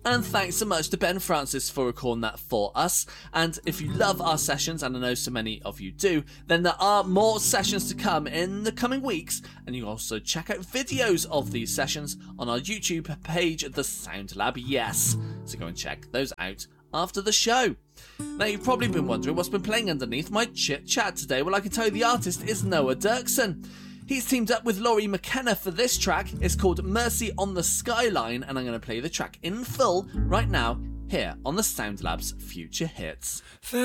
And thanks so much to Ben Francis for recording that for us. And if you love our sessions, and I know so many of you do, then there are more sessions to come in the coming weeks. And you can also check out videos of these sessions on our YouTube page, The Sound Lab Yes. So go and check those out after the show. Now, you've probably been wondering what's been playing underneath my chit-chat today. Well, I can tell you the artist is Noah Dirksen. He's teamed up with Laurie McKenna for this track. It's called Mercy on the Skyline, and I'm going to play the track in full right now here on the Sound Lab's Future Hits.